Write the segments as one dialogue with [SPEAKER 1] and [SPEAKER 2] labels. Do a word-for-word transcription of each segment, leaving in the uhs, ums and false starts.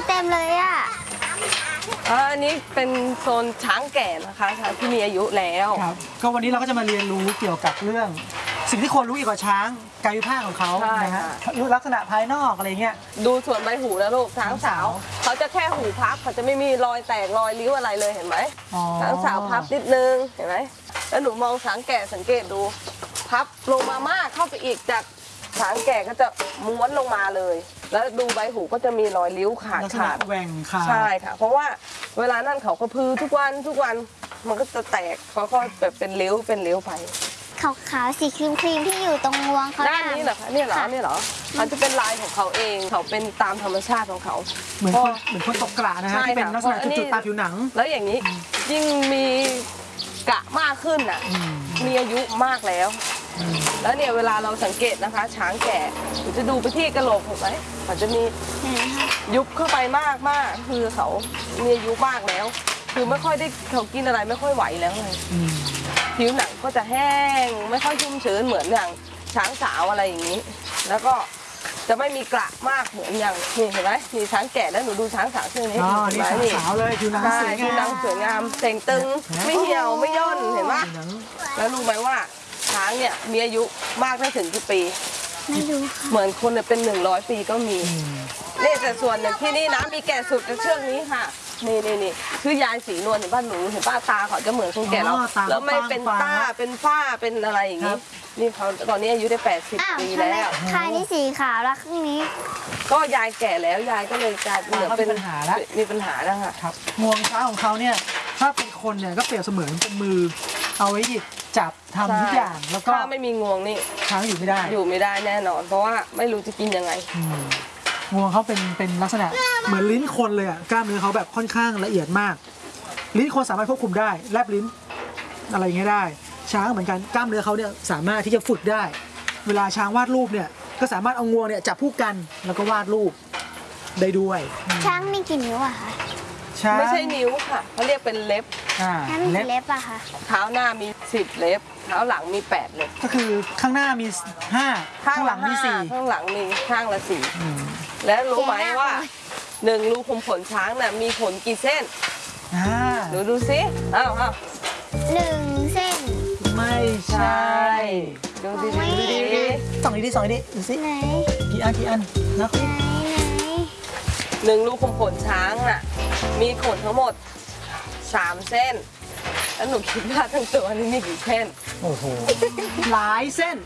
[SPEAKER 1] เต็มเลยอ่ะ
[SPEAKER 2] อันนี้เป็นโซนช้างแก่นะคะช้างที่มีอายุแล้ว
[SPEAKER 3] ครับก็วันนี้เราก็จะมาเรียนรู้เกี่ยวกับเรื่องสิ่งที่คนรู้เกี่ยวกับช้างกายภาพของเขานะฮะรู้ลักษณะภายนอกอะไรเงี้ย
[SPEAKER 2] ดูส่วนใบหูนะลูกช้างสาวเขาจะแค่หูพับเขาจะไม่มีรอยแตกรอยริ้วอะไรเลยเห็นไหมช้างสาวพับนิดนึงเห็นไหมแล้วหนูมองช้างแก่สังเกตดูพับลงมามากเข้าไปอีกจากช้างแก่ก็จะม้วนลงมาเลยแล้วดูใบหูก็จะมีรอยริ้วขาดขาด
[SPEAKER 3] แหว่งขาด
[SPEAKER 2] ใช่ค่ะเพราะว่าเวลานั่นเขากระพือทุกวันทุกวันมันก็จะแตกค่อยๆแบบเป็นริ้วเป็นริ้วไป
[SPEAKER 1] ขาวๆสีครีมๆที่อยู่ตรงงวงเขา
[SPEAKER 2] ด้านนี้เหรอคะนี่เหรอนี่เหรอมันจะเป็นลายของเขาเองเขาเป็นตามธรรมชาติของเขา
[SPEAKER 3] เหมือนคนเหมือนคนตกกระนะฮะที่เป็นลักษณะจุดๆตามผิวหนัง
[SPEAKER 2] แล้วอย่างนี้ยิ่งมีกระมากขึ้นอ่ะมีอายุมากแล้วแล้วเนี่ยเวลาเราสังเกตนะคะช้างแก่จะดูไปที่กระโหลกเห็นไหมมันจะมียุบเข้าไปมากมากคือเขามีอายุมากแล้วคือไม่ค่อยได้เขากินอะไรไม่ค่อยไหวแล้วเลยผิวหนังก็จะแห้งไม่ค่อยชุ่มชื้นเหมือนอย่างช้างสาวอะไรอย่างนี้แล้วก็จะไม่มีกระมากเหมือนอย่างนี่เห็นไหมมีช้างแก่แล้วหนูดูช้างสาวเช่นนี้
[SPEAKER 3] อ๋อนี่ช้างสาวเลยผิวหนังสวยงาม
[SPEAKER 2] ผิวหนังสวยงามเต่งตึงไม่เหี่ยวไม่ย่นเห็นไหมแล้วรู้ไหมว่าช้างเนี่ยมีอายุมากได้ถึงกี่ปี
[SPEAKER 1] ไม่รู้
[SPEAKER 2] เหมือนคนเนี่ยเป็นหนึ่งร้อยปีก็มีนี่แต่ส่วนหนึ่งที่นี่นะมีแก่สุดกับเชือกนี้ค่ะนี่นี่นี่คือยายสีนวลเห็นป้าหนูเห็นป้าตาเขาจะเหมือนคนแก่แล้วแล้วไม่เป็นต้าเป็นฝ้าเป็นอะไรอย่างนี้นี่เขาตอนนี้อายุได้แปดสิบปีแล้ว
[SPEAKER 1] ข้างนี้สีขาวแล้วข้างนี้
[SPEAKER 2] ก็ยายแก่แล้วยายก็เลยกลายเป็นเป็นปัญหาแล้วมีปัญหาแล้วค่ะ
[SPEAKER 3] ครับงวงช้างของเขาเนี่ยถ้าเป็นคนเนี่ยก็เปรียบเสมือนเป็นมือเอาไว้หยิบจับทำทุกอย่างแล้วก็
[SPEAKER 2] ถ้าไม่มีงวงนี่
[SPEAKER 3] ช้างอยู่ไม่ได้
[SPEAKER 2] อยู่ไม่ได้แน่นอนเพราะว่าไม่รู้จะกินยังไง
[SPEAKER 3] งวงเขาเป็นเป็นลักษณะเหมือนลิ้นคนเลยอ่ะกล้ามเนื้อเขาแบบค่อนข้างละเอียดมากลิ้นคนสามารถควบคุมได้แลบลิ้นอะไรอย่างเงี้ยได้ช้างเหมือนกันกล้ามเนื้อเขาเนี่ยสามารถที่จะฝึกได้เวลาช้างวาดรูปเนี่ยก็สามารถเอางวงเนี่ยจับคู่กันแล้วก็วาดรูปได้ด้วย
[SPEAKER 1] ช้างมีกี่นิ้วอะคะ
[SPEAKER 2] ไม่ใช่นิ้วค่ะเขาเรียกเป็นเล็บ
[SPEAKER 1] ช้างมีกี่เล็บอะคะ
[SPEAKER 2] เท้าหน้ามีสิบเล็บเท้าหลังมีแปดเล็บ
[SPEAKER 3] ก็คือข้างหน้ามีห้าข้างหลังมีสี่
[SPEAKER 2] ข้างหลังมีข้างละสี่แล้วรู้ไหมว่าหนึ่งรูขุมขนช้างน่ะมีขนกี่เส้นดูดูสิอ้าวอ้าว
[SPEAKER 1] หนึ่งเส้น
[SPEAKER 3] ไม่ใช่
[SPEAKER 2] ดูดิดูดิ
[SPEAKER 3] สองอีดิสองอีดิดูสิ
[SPEAKER 1] ไหน
[SPEAKER 3] กี่อันกี่อันนะ
[SPEAKER 1] ไหนไหน
[SPEAKER 2] หนึ่งรูขุมขนช้างน่ะมีขนทั้งหมดสามเส้นแล้วหนูคิดว่าทั้งตัวนี้มีกี่เส้น
[SPEAKER 3] โอ้โหหลายเส้น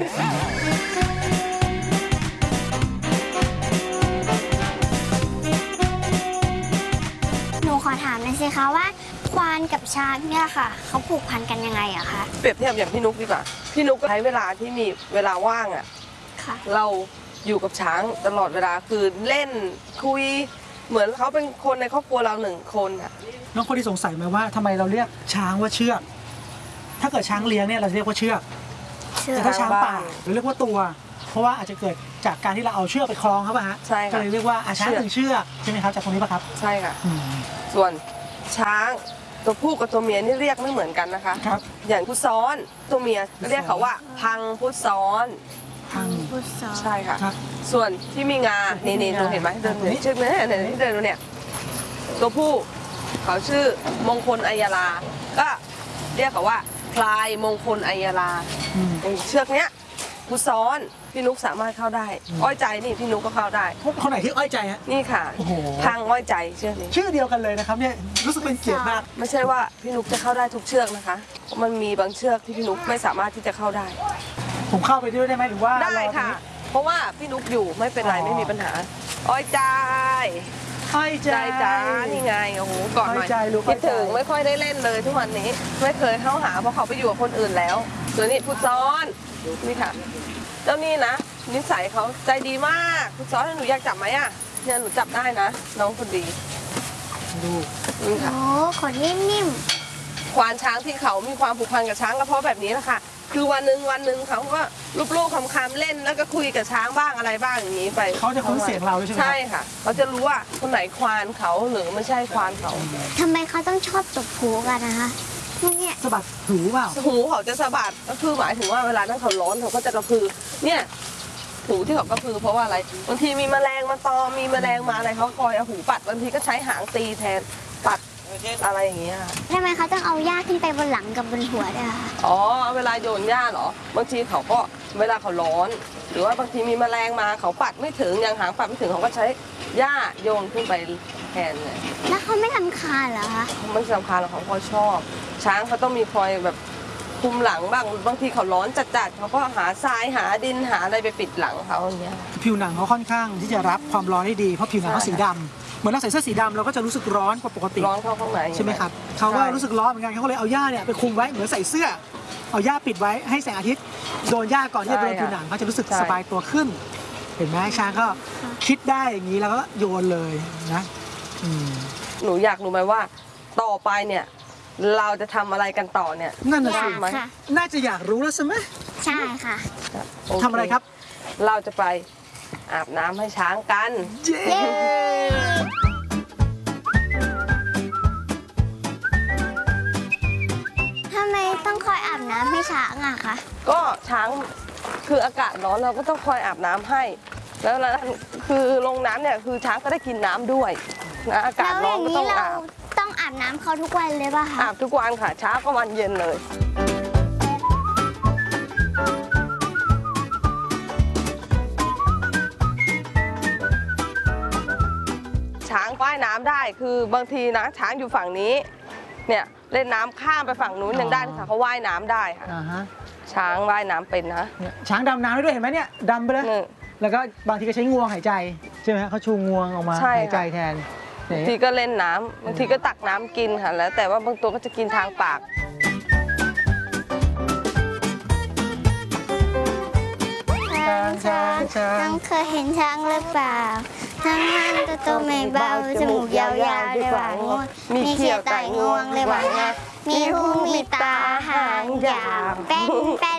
[SPEAKER 1] หนูขอถามหน่อยสิคะว่าควานกับช้างเนี่ยค่ะเขาผูกพันกันยังไงอะคะ
[SPEAKER 2] เปรียบเทียบอย่างพี่นุ๊กดีกว่าพี่นุ๊กใช้เวลาที่มีเวลาว่างอะเราอยู่กับช้างตลอดเวลาคือเล่นคุยเหมือนเขาเป็นคนในครอบครัวเราหนึ่งคนอะ
[SPEAKER 3] น้องคนที่สงสัยไหมว่าทำไมเราเรียกช้างว่าเชือกถ้าเกิดช้างเลี้ยงเนี่ยเราเรียกว่าเชือกแต่ถ้าช้างป่าเราเรียกว่าตัวเพราะว่าอาจจะเกิดจากการที่เราเอาเชือกไปคล้องเขาป่ะฮะ
[SPEAKER 2] ใช่
[SPEAKER 3] ก็เลยเรียกว่าช้างถึงเชือกใช่ไหมครับจากตรงนี้ป่ะครับ
[SPEAKER 2] ใช่ค่ะส่วนช้างตัวผู้กับตัวเมียนี่เรียกไม่เหมือนกันนะคะ
[SPEAKER 3] ครับ
[SPEAKER 2] อย่างพุทธซ้อนตัวเมียเรียกเขาว่าพังพุทธซ้อน
[SPEAKER 1] พังพุทธซ้อน
[SPEAKER 2] ใช่ค่ะส่วนที่มีงานี่นี่ดูเห็นไหมเดินเห็นชื่อไหมเนี่ยที่เดินดูเนี่ยตัวผู้เขาชื่อมงคลอัยยาลาก็เรียกเขาว่าพลายมงคลอัยยาลาเชือกเนี้ยพุทธซ้อนพี่นุ๊กสามารถเข้าได้อ้อยใจนี่พี่นุ๊กก็เข้าได้
[SPEAKER 3] คนไหนที่อ้อยใจฮะ
[SPEAKER 2] นี่ค่ะพังอ้อยใจเชือกนี้
[SPEAKER 3] ชื่อเดียวกันเลยนะครับเนี่ยรู้สึกเป็นเกียรติมาก
[SPEAKER 2] ไม่ใช่ว่าพี่นุ๊กจะเข้าได้ทุกเชือกนะคะมันมีบางเชือกที่พี่นุ๊กไม่สามารถที่จะเข้าได้
[SPEAKER 3] ผมเข้าไปด้วยได้ไหมหรือว่า
[SPEAKER 2] ได้ค่ะเพราะว่าพี่นุ๊กอยู่ไม่เป็นไรไม่มีปัญหาอ้อยใจ
[SPEAKER 3] อ้อยใจ
[SPEAKER 2] จ้านี่ไงโอ้โหก่อนหน่อยคิดถึงไม่ค่อยได้เล่นเลยทุกวันนี้ไม่เคยเข้าหาเพราะเขาไปอยู่กับคนอื่นแล้วส่วนนี้พุทธซ้อนนี่ค่ะเจ้านี่นะนิสัยเขาใจดีมากพุทธซ้อนหนูอยากจับไหมอ่ะเนี่ยหนูจับได้นะน้องคนดี
[SPEAKER 3] ดู
[SPEAKER 1] นี่ค่ะโอ้ขนนิ่ม
[SPEAKER 2] ๆควานช้างที่เขามีความผูกพันกับช้างก็เพราะแบบนี้แหละค่ะคือวันหนึ่งวันหนึ่งเขาก็ลูบๆคำๆเล่นแล้วก็คุยกับช้างบ้างอะไรบ้างอย่างนี้ไป
[SPEAKER 3] เขาจะคุ้นเสียงเราใช่ไหม
[SPEAKER 2] ใช่ค่ะเขาจะรู้ว่าคนไหนควานเขาหรือไม่ใช่ควานเขา
[SPEAKER 1] ทำไมเขาต้องชอบตบหูกันนะคะ
[SPEAKER 3] เนี่ยสะบัดหูเปล่า
[SPEAKER 2] หูเขาจะสะบัดก็คือหมายถึงว่าเวลานั้นเขาร้อนเขาก็จะกระพือเนี่ยหูที่เขากระพือเพราะว่าอะไรบางทีมีแมลงมาตอมมีแมลงมาอะไรเขาคอยเอาหูปัดบางทีก็ใช้หางตีแทนปัดอะไรอย่างเงี้ย
[SPEAKER 1] ทำไมเขาต้องเอาหญ้าขึ้นไปบนหลังกับบนหัวด้วยคะ
[SPEAKER 2] อ๋อเวลาโยนหญ้าเหรอบางทีเขาก็เวลาเขาร้อน หรือว่าบางทีมีแมลงมาเขาปัดไม่ถึงอย่างหางปัดไม่ถึงเขาก็ใช้หญ้าโยนขึ้นไปแทนเลย
[SPEAKER 1] แล้วเขาไม่รำคาญเหรอคะ
[SPEAKER 2] ไม่สำคัญหรอกเขาก็ชอบ ช้างเขาต้องมีคอยแบบคุมหลังบ้างบางทีเขาร้อนจัดๆเขาก็หาทรายหาดินหาอะไรไปปิดหลังเขาอย่างเงี้ย
[SPEAKER 3] ผิวหนังเขาค่อนข้างที่จะรับความร้อนได้ดีเพราะผิวหนังเขาสีดำเหมือนเราใส่เสื้อสีดำเราก็จะรู้สึกร้อนกว่าปกติ
[SPEAKER 2] ร้อนเข้าข้างใน
[SPEAKER 3] ใช่ไหมครับเขาก็รู้สึกร้อนเหมือนกันเขาก็เลยเอาหญ้าเนี่ยไปคลุมไว้เหมือนใส่เสื้อ เอาหญ้าปิดไว้ให้แสงอาทิตย์โดนหญ้าก่อนที่จะโดนผิวหนังเขาจะรู้สึกสบายตัวขึ้น เห็นไหมช้างก็คิดได้อย่างนี้แล้วก็โยนเลยนะอืม
[SPEAKER 2] หนูอยากรู้ไหมว่าต่อไปเนี่ยเราจะทำอะไรกันต่อเนี่ย
[SPEAKER 3] นั่นน่ะ
[SPEAKER 1] อยา
[SPEAKER 3] สิ
[SPEAKER 1] ก
[SPEAKER 2] ไหม
[SPEAKER 1] ค่ะ
[SPEAKER 3] น่าจะอยากรู้แล้วใช่ไหม
[SPEAKER 1] ใช่ค่ะ
[SPEAKER 2] โเค
[SPEAKER 3] ทำอะไรครับ
[SPEAKER 2] เราจะไปอาบน้ำให้ช้างกัน
[SPEAKER 3] เย้
[SPEAKER 1] เย้ทำไมต้องคอยอาบน้ำให้ช้างอะคะ
[SPEAKER 2] ก็ช้างคืออากาศร้อนเราก็ต้องคอยอาบน้ำให้ แล้วแล้วคือลงน้ำเนี่ยคือช้างก็ได้กินน้ำด้วยนะอากา
[SPEAKER 1] แล้
[SPEAKER 2] ศ
[SPEAKER 1] ว
[SPEAKER 2] ร้
[SPEAKER 1] อ
[SPEAKER 2] อน
[SPEAKER 1] ย่าง
[SPEAKER 2] ก็
[SPEAKER 1] นี้
[SPEAKER 2] ต้อง
[SPEAKER 1] เรา
[SPEAKER 2] อาบ
[SPEAKER 1] ต้องอาบน้ำเขาทุกวันเลยป่ะคะ
[SPEAKER 2] อาบทุกวันค่ะเช้าก็วันเย็นเลย ช้างว่ายน้ำได้คือบางทีนะช้างอยู่ฝั่งนี้เนี่ยเล่นน้ำข้ามไปฝั่งนู้นยังได้ค่ะเขาว่ายน้ำได้ค่ะ
[SPEAKER 3] อ่าฮะ
[SPEAKER 2] ช้างว่ายน้ำเป็นนะ
[SPEAKER 3] เนี่ยช้างดำน้ำได้ด้วยเห็นไหมเนี่ยดำไปเลย
[SPEAKER 2] นี่
[SPEAKER 3] แล้วก็บางทีก็ใช้งวงหายใจใช่ไหมฮะเขาชูงวงออกมา
[SPEAKER 2] ใช่ค่ะ
[SPEAKER 3] หายใจแทนไหน
[SPEAKER 2] บางทีก็เล่นน้ำบางทีก็ตักน้ำกินค่ะแล้วแต่ว่าบางตัวก็จะกินทางปาก
[SPEAKER 1] ช้างช้างช้างเคยเห็นช้างหรือเปล่าช้างมันตัวโตไม่เบาจมูกยาวๆเลยหว่างงวงมีเขี้ยวไต่งวงเลยหว่างงามีหูมีตาหางยาวเป็นเป็น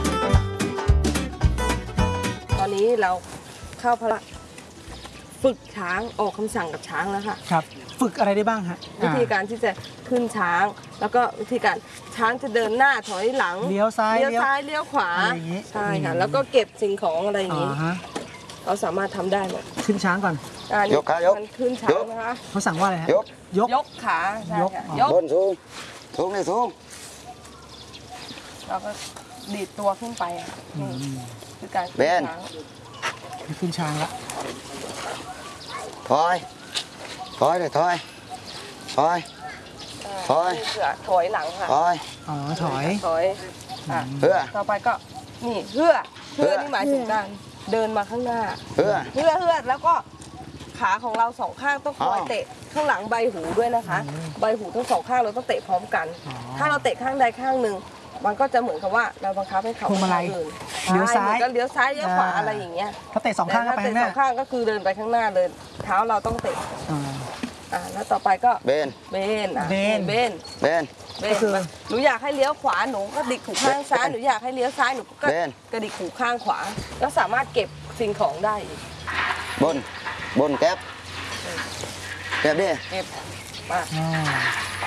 [SPEAKER 2] ตอนนี้เราเข้าพระฝึกช้างออกคำสั่งกับช้างแล้วค่ะ
[SPEAKER 3] ครับ ฝึกอะไรได้บ้างฮะ
[SPEAKER 2] วิธีการที่จะขึ้นช้าง แล้วก็วิธีการช้างจะเดินหน้าถอยหลัง
[SPEAKER 3] เลี้ยวซ้าย
[SPEAKER 2] เลี้ยวซ้ายเลี้ยวขวา
[SPEAKER 3] อะไรอย่างงี้
[SPEAKER 2] ใช่ค่ะ
[SPEAKER 3] อืม
[SPEAKER 2] แล้วก็เก็บสิ่งของอะไรอย่าง
[SPEAKER 3] อ๋
[SPEAKER 2] นี้
[SPEAKER 3] อฮะ
[SPEAKER 2] เราสามารถทำได้หมด
[SPEAKER 3] ขึ้นช้างก่อน
[SPEAKER 2] อ่ะ
[SPEAKER 4] ยกขายก
[SPEAKER 2] มันขึ้นช้างนะคะ
[SPEAKER 3] เขาสั่งว่าอะไรฮะ
[SPEAKER 4] ยก
[SPEAKER 3] ยก
[SPEAKER 2] ยกขาใช่
[SPEAKER 3] ยก
[SPEAKER 2] ค่ะ
[SPEAKER 3] อ๋อ
[SPEAKER 2] ยก
[SPEAKER 4] บนสูงสูงนี่สูง
[SPEAKER 2] แล้วก็ดีดตัวขึ้นไปอ่ะนี่คือการขึ้
[SPEAKER 4] เบน
[SPEAKER 2] ช้าง
[SPEAKER 3] ขึ้นช้างละ
[SPEAKER 4] ถอยถอยเลยถอยถอย ถอย
[SPEAKER 2] นี่คือถอยหลังค่ะ
[SPEAKER 4] ถอย
[SPEAKER 3] อ๋อถอย
[SPEAKER 2] ถอยอ่ะ
[SPEAKER 4] เพื่อ
[SPEAKER 2] ต่อไปก็นี่เพื่อเพื่อ
[SPEAKER 4] เพื่อ
[SPEAKER 2] นี่หมายถึงการเดินมาข้างหน้า
[SPEAKER 4] เพื่อ
[SPEAKER 2] เพื่อเพื่อแล้วก็ขาของเราสองข้างต้องคอย
[SPEAKER 4] อ๋อ
[SPEAKER 2] เตะข้างหลังใบหูด้วยนะคะ ใบหูทั้งสองข้างเราต้องเตะพร้อมกัน
[SPEAKER 3] อ๋อ
[SPEAKER 2] ถ้าเราเตะข้างใดข้างหนึ่งมันก็จะเหมือนกับว่าเราบังคับให้เขา
[SPEAKER 3] พวงมาลัย
[SPEAKER 2] ไปทงอื่น
[SPEAKER 3] เลี้ยวซ้าย
[SPEAKER 2] ใช่มันก็เลี้ยวซ้ายเลี้ยวขวา
[SPEAKER 3] อ่า
[SPEAKER 2] อะไรอย่างเงี้ย
[SPEAKER 3] เขาเตะสองข้างเข้าไป
[SPEAKER 2] แต่
[SPEAKER 3] ข้างห
[SPEAKER 2] ถ้
[SPEAKER 3] น้า
[SPEAKER 2] เตะสองข้างก็คือเดินไปข้างหน้าเลย เท้าเราต้องเตะ
[SPEAKER 3] อ่า
[SPEAKER 2] อ่าแล้วต่อไปก็
[SPEAKER 4] เบน
[SPEAKER 2] เบนอ่ะ
[SPEAKER 3] เบน
[SPEAKER 2] เบน
[SPEAKER 4] เบน
[SPEAKER 2] เบ
[SPEAKER 3] ก็
[SPEAKER 2] น
[SPEAKER 3] คือ
[SPEAKER 2] หนูอยากให้เลี้ยวขวาหนูก็ดิกหูข้างซ้ายหนูอยากให้เลี้ยวซ้ายหนูก็
[SPEAKER 4] เบน
[SPEAKER 2] กระดิกหูข้างขวาแล้วสามารถเก็บสิ่งของได้อีก
[SPEAKER 4] บนบนแก๊บแก๊บดิ
[SPEAKER 2] เก็บมา
[SPEAKER 3] อ่า